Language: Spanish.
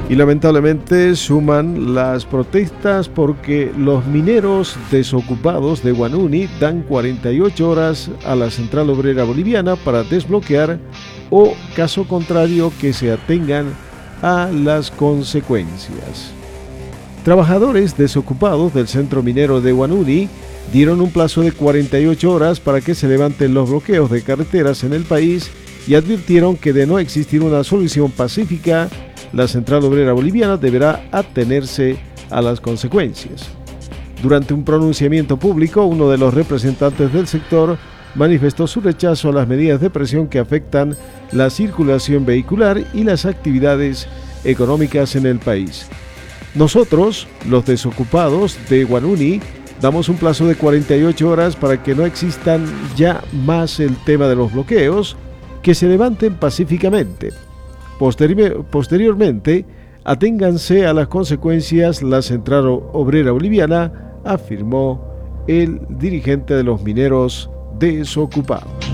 Y lamentablemente suman las protestas porque los mineros desocupados de Huanuni dan 48 horas a la Central Obrera Boliviana para desbloquear o, caso contrario, que se atengan a las consecuencias. Trabajadores desocupados del centro minero de Huanuni dieron un plazo de 48 horas para que se levanten los bloqueos de carreteras en el país y advirtieron que de no existir una solución pacífica, la Central Obrera Boliviana deberá atenerse a las consecuencias. Durante un pronunciamiento público, uno de los representantes del sector manifestó su rechazo a las medidas de presión que afectan la circulación vehicular y las actividades económicas en el país. Nosotros, los desocupados de Huanuni, damos un plazo de 48 horas para que no existan ya más el tema de los bloqueos, que se levanten pacíficamente. Posteriormente, aténganse a las consecuencias la Central Obrera Boliviana, afirmó el dirigente de los mineros desocupados.